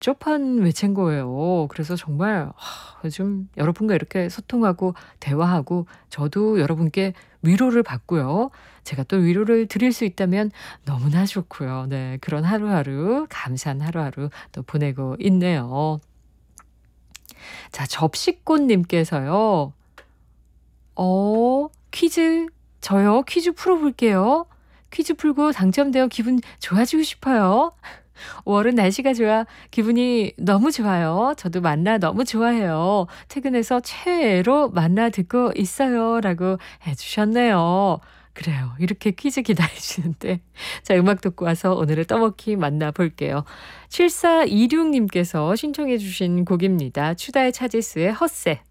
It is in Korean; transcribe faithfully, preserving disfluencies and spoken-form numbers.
복잡한 외체인 거예요. 그래서 정말 아 좀 여러분과 이렇게 소통하고 대화하고 저도 여러분께 위로를 받고요. 제가 또 위로를 드릴 수 있다면 너무나 좋고요. 네. 그런 하루하루 감사한 하루하루 또 보내고 있네요. 자 접시꽃 님께서요. 어 퀴즈 저요? 퀴즈 풀어 볼게요. 퀴즈 풀고 당첨되어 기분 좋아지고 싶어요. 오월은 날씨가 좋아 기분이 너무 좋아요. 저도 만나 너무 좋아해요. 퇴근해서 최애로 만나 듣고 있어요.'라고 해 주셨네요. 그래요. 이렇게 퀴즈 기다리시는데 자 음악 듣고 와서 오늘의 떠먹기 만나 볼게요. 칠사이육 님께서 신청해 주신 곡입니다. 추다의 차지스의 헛새.